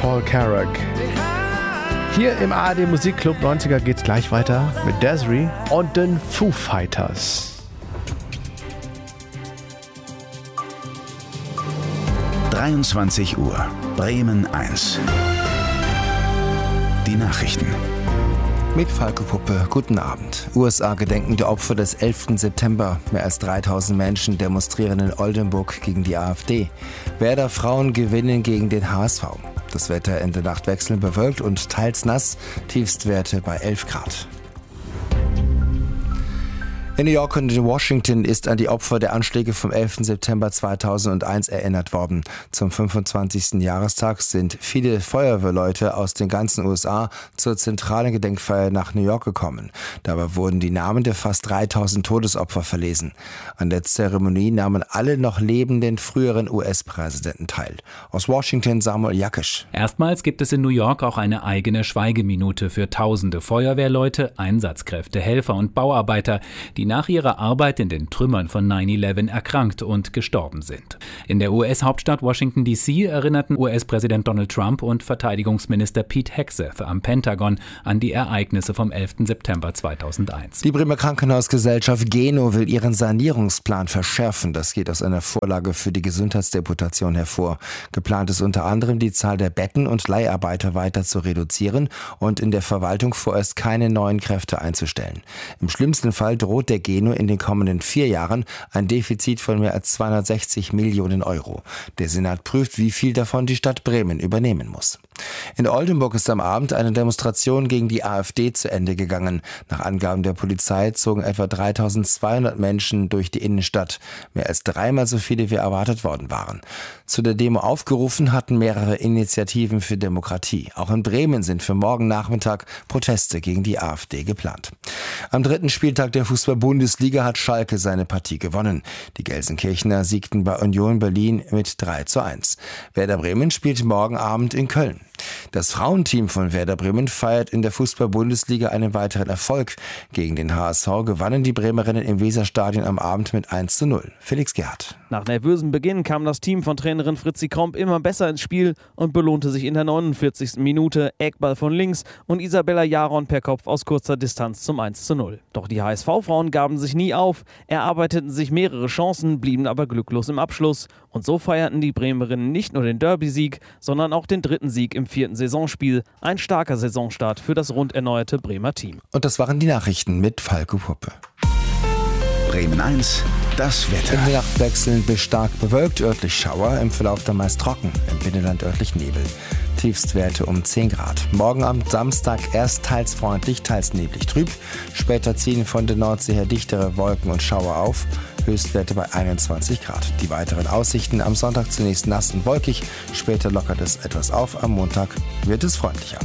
Paul Carrack. Hier im ARD Musikclub 90er geht's gleich weiter mit Desiree und den Foo Fighters. 23 Uhr, Bremen 1. Die Nachrichten. Mit Falco Puppe, guten Abend. USA gedenken der Opfer des 11. September. Mehr als 3000 Menschen demonstrieren in Oldenburg gegen die AfD. Werder Frauen gewinnen gegen den HSV. Das Wetter in der Nacht wechselnd bewölkt und teils nass. Tiefstwerte bei 11 Grad. In New York und in Washington ist an die Opfer der Anschläge vom 11. September 2001 erinnert worden. Zum 25. Jahrestag sind viele Feuerwehrleute aus den ganzen USA zur zentralen Gedenkfeier nach New York gekommen. Dabei wurden die Namen der fast 3000 Todesopfer verlesen. An der Zeremonie nahmen alle noch lebenden früheren US-Präsidenten teil. Aus Washington Samuel Jakisch. Erstmals gibt es in New York auch eine eigene Schweigeminute für tausende Feuerwehrleute, Einsatzkräfte, Helfer und Bauarbeiter, die nach ihrer Arbeit in den Trümmern von 9/11 erkrankt und gestorben sind. In der US-Hauptstadt Washington D.C. erinnerten US-Präsident Donald Trump und Verteidigungsminister Pete Hegseth am Pentagon an die Ereignisse vom 11. September 2001. Die Bremer Krankenhausgesellschaft Geno will ihren Sanierungsplan verschärfen. Das geht aus einer Vorlage für die Gesundheitsdeputation hervor. Geplant ist unter anderem, die Zahl der Betten und Leiharbeiter weiter zu reduzieren und in der Verwaltung vorerst keine neuen Kräfte einzustellen. Im schlimmsten Fall droht der Geno in den kommenden 4 Jahren ein Defizit von mehr als 260 Millionen Euro. Der Senat prüft, wie viel davon die Stadt Bremen übernehmen muss. In Oldenburg ist am Abend eine Demonstration gegen die AfD zu Ende gegangen. Nach Angaben der Polizei zogen etwa 3200 Menschen durch die Innenstadt. Mehr als 3-mal so viele wie erwartet worden waren. Zu der Demo aufgerufen hatten mehrere Initiativen für Demokratie. Auch in Bremen sind für morgen Nachmittag Proteste gegen die AfD geplant. Am 3. Spieltag der Fußball-Bundesliga hat Schalke seine Partie gewonnen. Die Gelsenkirchener siegten bei Union Berlin mit 3:1. Werder Bremen spielt morgen Abend in Köln. Das Frauenteam von Werder Bremen feiert in der Fußball-Bundesliga einen weiteren Erfolg. Gegen den HSV gewannen die Bremerinnen im Weserstadion am Abend mit 1:0. Felix Gerhardt. Nach nervösem Beginn kam das Team von Trainerin Fritzi Kromp immer besser ins Spiel und belohnte sich in der 49. Minute. Eckball von links und Isabella Jaron per Kopf aus kurzer Distanz zum 1:0. Doch die HSV-Frauen gaben sich nie auf, erarbeiteten sich mehrere Chancen, blieben aber glücklos im Abschluss. Und so feierten die Bremerinnen nicht nur den Derby-Sieg, sondern auch den 3. Sieg im 4. Saisonspiel. Ein starker Saisonstart für das rund erneuerte Bremer Team. Und das waren die Nachrichten mit Falco Puppe. Bremen 1, das Wetter. In der Nacht wechselnd bis stark bewölkt, örtlich Schauer, im Verlauf dann meist trocken, im Binnenland örtlich Nebel. Tiefstwerte um 10 Grad. Morgen am Samstag erst teils freundlich, teils neblig trüb. Später ziehen von der Nordsee her dichtere Wolken und Schauer auf. Höchstwerte bei 21 Grad. Die weiteren Aussichten am Sonntag zunächst nass und wolkig. Später lockert es etwas auf. Am Montag wird es freundlicher.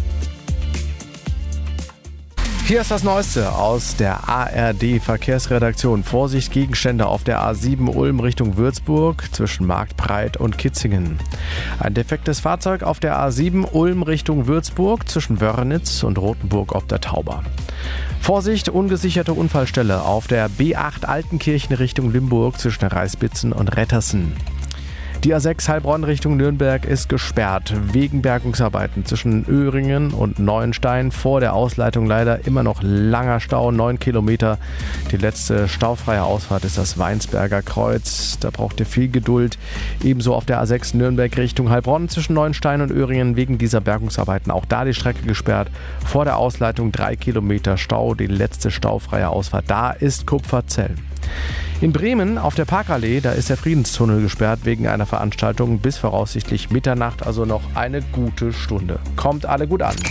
Hier ist das Neueste aus der ARD-Verkehrsredaktion. Vorsicht, Gegenstände auf der A7 Ulm Richtung Würzburg zwischen Marktbreit und Kitzingen. Ein defektes Fahrzeug auf der A7 Ulm Richtung Würzburg zwischen Wörnitz und Rothenburg ob der Tauber. Vorsicht, ungesicherte Unfallstelle auf der B8 Altenkirchen Richtung Limburg zwischen Reißbitzen und Rettersen. Die A6 Heilbronn Richtung Nürnberg ist gesperrt wegen Bergungsarbeiten zwischen Öhringen und Neuenstein. Vor der Ausleitung leider immer noch langer Stau, 9 Kilometer. Die letzte staufreie Ausfahrt ist das Weinsberger Kreuz. Da braucht ihr viel Geduld. Ebenso auf der A6 Nürnberg Richtung Heilbronn zwischen Neuenstein und Öhringen wegen dieser Bergungsarbeiten. Auch da die Strecke gesperrt. Vor der Ausleitung 3 Kilometer Stau. Die letzte staufreie Ausfahrt da ist Kupferzell. In Bremen auf der Parkallee, da ist der Friedenstunnel gesperrt wegen einer Veranstaltung bis voraussichtlich Mitternacht, also noch eine gute Stunde. Kommt alle gut an.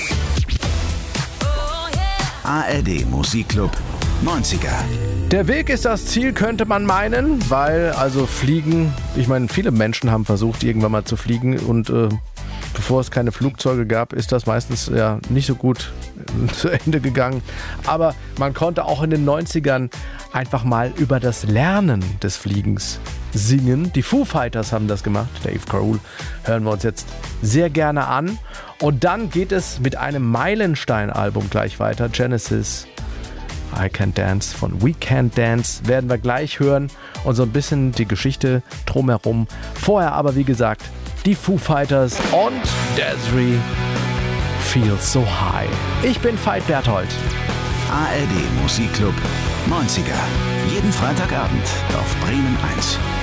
ARD Musikclub 90er. Der Weg ist das Ziel, könnte man meinen, weil also Fliegen, ich meine, viele Menschen haben versucht, irgendwann mal zu fliegen und bevor es keine Flugzeuge gab, ist das meistens ja nicht so gut zu Ende gegangen. Aber man konnte auch in den 90ern einfach mal über das Lernen des Fliegens singen. Die Foo Fighters haben das gemacht. Dave Grohl hören wir uns jetzt sehr gerne an. Und dann geht es mit einem Meilenstein-Album gleich weiter. Genesis, I Can't Dance von We Can't Dance werden wir gleich hören und so ein bisschen die Geschichte drumherum. Vorher aber, wie gesagt, die Foo Fighters und Desiree Feels So High. Ich bin Veit Berthold. ARD Musikclub 90er. Jeden Freitagabend auf Bremen 1.